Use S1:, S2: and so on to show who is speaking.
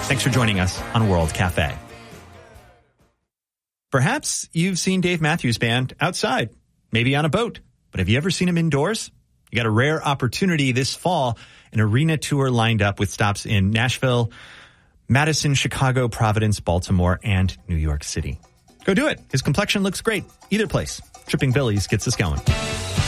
S1: Thanks for joining us on World Cafe. Perhaps you've seen Dave Matthews Band outside, maybe on a boat, but have you ever seen him indoors? You got a rare opportunity this fall, an arena tour lined up with stops in Nashville, Madison, Chicago, Providence, Baltimore, and New York City. Go do it. His complexion looks great. Either place. Tripping Billies gets us going.